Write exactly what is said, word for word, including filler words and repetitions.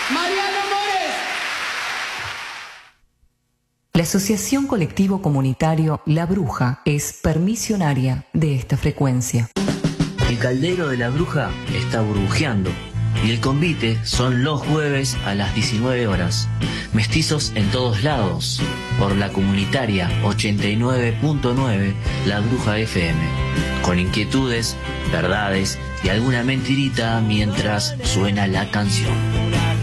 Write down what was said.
Mariano Mores. La Asociación Colectivo Comunitario La Bruja es permisionaria de esta frecuencia. El caldero de La Bruja está burbujeando y el convite son los jueves a las diecinueve horas. Mestizos en todos lados, por la comunitaria ochenta y nueve punto nueve La Bruja F M. Con inquietudes, verdades y alguna mentirita mientras suena la canción.